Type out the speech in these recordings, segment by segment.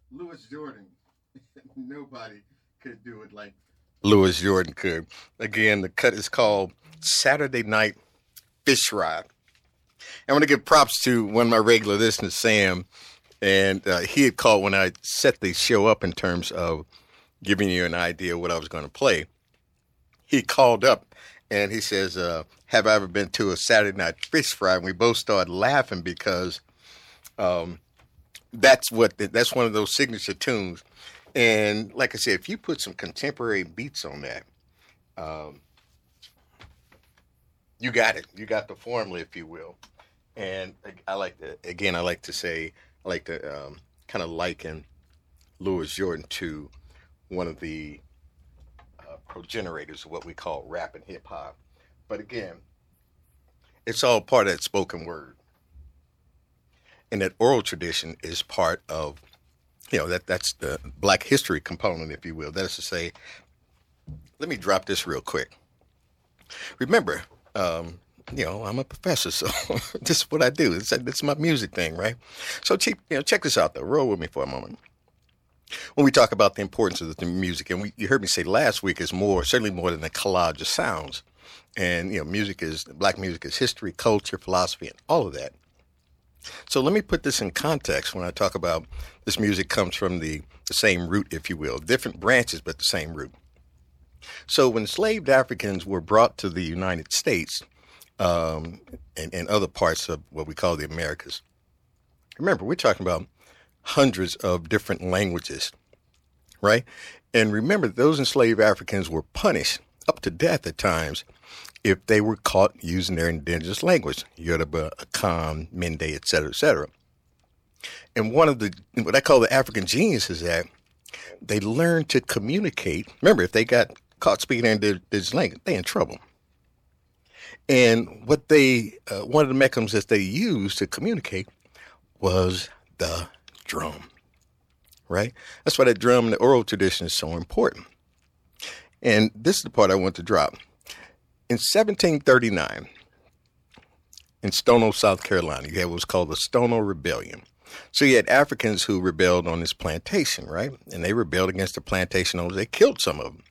Louis Jordan. Nobody could do it like Louis Jordan could. Again, the cut is called Saturday Night Fish Fry. I want to give props to one of my regular listeners, Sam, and he had called when I set the show up in terms of giving you an idea of what I was going to play. He called up and he says, have I ever been to a Saturday Night Fish Fry? And we both started laughing because that's one of those signature tunes. And like I said, if you put some contemporary beats on that, you got it. You got the formula, if you will. And I like to kind of liken Louis Jordan to one of the progenitors of what we call rap and hip hop. But again, it's all part of that spoken word. And that oral tradition is part of, that's the Black history component, if you will. That is to say, let me drop this real quick. Remember, I'm a professor, so this is what I do. It's my music thing, right? So check this out, though. Roll with me for a moment. When we talk about the importance of the music, and you heard me say last week, is certainly more than a collage of sounds. And, Black music is history, culture, philosophy, and all of that. So let me put this in context when I talk about this music comes from the same root, if you will, different branches, but the same root. So when enslaved Africans were brought to the United States and other parts of what we call the Americas, remember, we're talking about hundreds of different languages, right? And remember, those enslaved Africans were punished up to death at times if they were caught using their indigenous language, Yoruba, Akan, Mende, et cetera, et cetera. And one of what I call the African genius is that they learned to communicate. Remember, if they got caught speaking their indigenous language, they're in trouble. And what one of the mechanisms that they used to communicate was the drum, right? That's why that drum and the oral tradition is so important. And this is the part I want to drop. In 1739, in Stono, South Carolina, you had what was called the Stono Rebellion. So you had Africans who rebelled on this plantation, right? And they rebelled against the plantation owners. They killed some of them.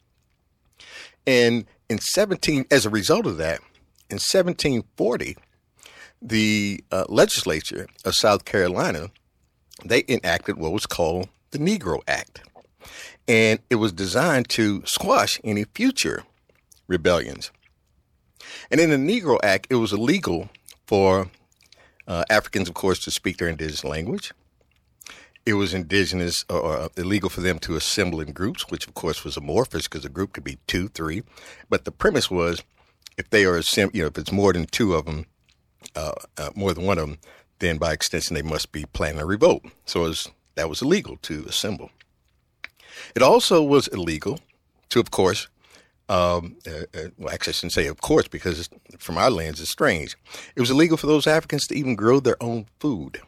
And as a result of that, in 1740, the legislature of South Carolina, they enacted what was called the Negro Act. And it was designed to squash any future rebellions. And in the Negro Act, it was illegal for Africans, of course, to speak their indigenous language. It was indigenous or illegal for them to assemble in groups, which, of course, was amorphous because a group could be 2, 3. But the premise was if they are, if it's more than two of them, more than one of them, then by extension, they must be planning a revolt. So that was illegal to assemble. It also was illegal to, of course, well, actually, I shouldn't say of course, because from our lens, it's strange. It was illegal for those Africans to even grow their own food.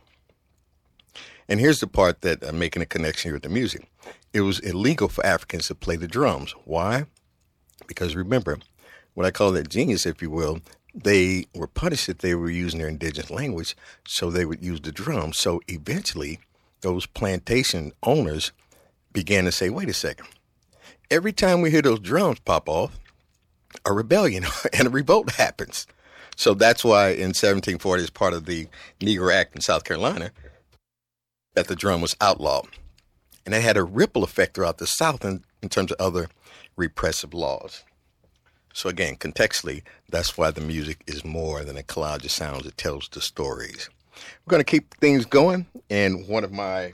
And here's the part that I'm making a connection here with the music. It was illegal for Africans to play the drums. Why? Because remember, what I call that genius, if you will, they were punished if they were using their indigenous language, so they would use the drums. So eventually, those plantation owners began to say, wait a second. Every time we hear those drums pop off, a rebellion and a revolt happens. So that's why in 1740, as part of the Negro Act in South Carolina, that the drum was outlawed. And that had a ripple effect throughout the South in terms of other repressive laws. So again, contextually, that's why the music is more than a collage of sounds. It tells the stories. We're going to keep things going. And one of my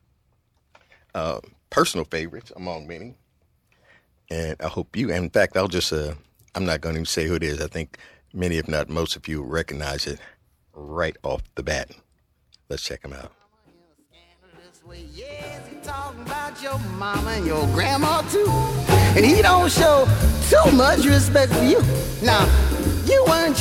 personal favorites among many, and I hope you, and in fact, I'm not going to even say who it is. I think many, if not most of you, recognize it right off the bat. Let's check him out. Yes, he talking about your mama and your grandma too. And he don't show too much respect for you. Now, you weren't